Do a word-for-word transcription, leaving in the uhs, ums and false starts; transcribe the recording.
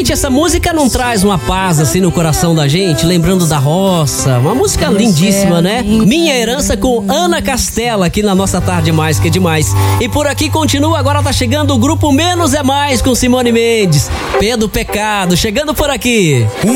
Gente, essa música não traz uma paz assim no coração da gente, lembrando da roça. Uma música lindíssima, né? Minha Herança com Ana Castela aqui na nossa Tarde Mais Que é Demais. E por aqui continua, agora tá chegando o grupo Menos é Mais com Simone Mendes. Pedro Pecado, chegando por aqui.